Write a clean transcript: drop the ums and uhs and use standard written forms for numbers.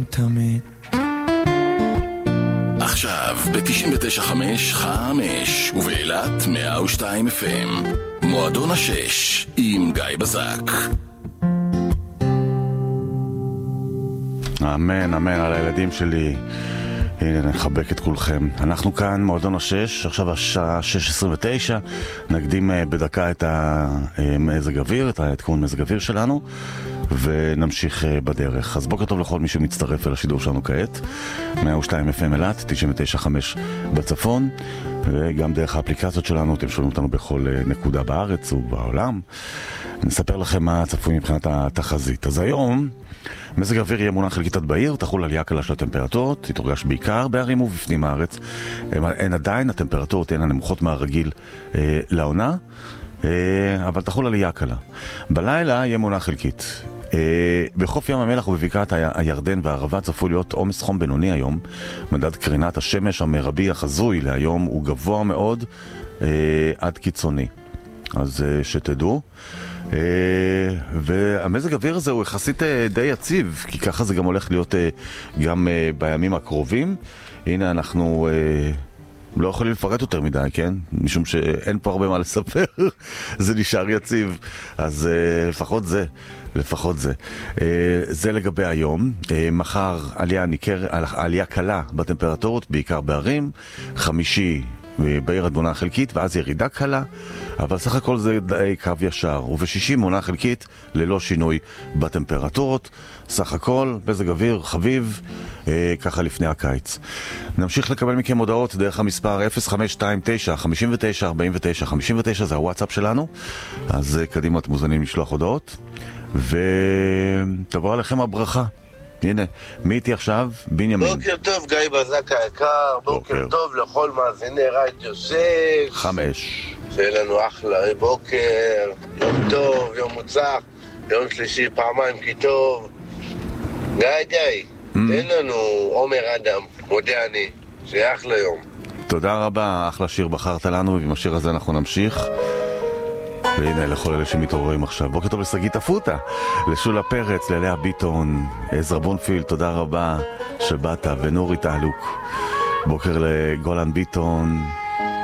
תמיד. עכשיו ב-99.5 ובאילת 102 FM מועדון השש עם גיא בזק. אמן, אמן על הילדים שלי. הנה, נחבק את כולכם. אנחנו כאן, מועדון השש, עכשיו השעה 6:29. נקדים בדקה את המזג אוויר, את העדכון מזג אוויר שלנו, ונמשיך בדרך. אז בוקר טוב לכל מי שמצטרף אל השידור שלנו כעת. 102 FM אילת, 99.5 בצפון, וגם דרך האפליקציות שלנו, אתם שומעים אותנו בכל נקודה בארץ ובעולם. נספר לכם מה צפוי מבחינת התחזית. אז היום מזג האוויר יהיה מונח חלקית עד בהיר, תחול עלייה קלה של הטמפרטורות, תתורגש בעיקר בערים ובפנים הארץ. אין עדיין, הטמפרטורות הן הנמוכות מהרגיל לעונה, אבל תחול עלייה קלה. בלילה יהיה מונח חלקית. בחוף ים המלח ובבקעת הירדן והערבה צפוי להיות עומס חום בינוני היום. מדד קרינת השמש המרבי החזוי להיום הוא גבוה מאוד עד קיצוני. אז שתדעו. והמזג האוויר הזה הוא יחסית די יציב, כי ככה זה גם הולך להיות גם בימים הקרובים. הנה אנחנו לא יכולים לפרט יותר מדי, כן? משום שאין פה הרבה מה לספר. זה נשאר יציב. אז לפחות זה. זה לגבי היום. מחר עלייה קלה בטמפרטורות, בעיקר בערים. חמישי בעיר עד מונה חלקית, ואז ירידה קלה, אבל סך הכל זה די קו ישר. ובשישי מונה חלקית ללא שינוי בטמפרטורות. סך הכל מזג אוויר חביב, ככה לפני הקיץ. נמשיך לקבל מכם הודעות דרך המספר 0529 59 49 59, זה הוואטסאפ שלנו. אז קדימה, אתם מוזמנים לשלוח הודעות, ותבוא עליכם הברכה. הנה, מי איתי עכשיו? בנימין. בוקר טוב, גיא בזק היקר. בוקר טוב לכל מאזיני רדיו 6. 5. שיהיה לנו אחלה בוקר, יום טוב, יום מוצלח, יום שלישי פעמיים כי טוב. גיא, תן לנו עומר אדם, מודה אני, שיהיה אחלה יום. תודה רבה, אחלה שיר בחרת לנו, ועם השיר הזה אנחנו נמשיך. והנה לכל אלה שמתעוררים עכשיו. בוקר טוב לשגית אפוטה, לשולה פרץ, ללאה ביטון, עזרא בונפילד, תודה רבה שבאת, ונורי תעלוק. בוקר לגולן ביטון,